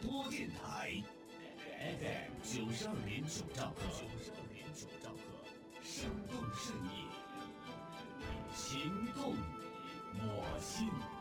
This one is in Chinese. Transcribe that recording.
播电台 FM92.9兆赫，生动盛意，情动我心。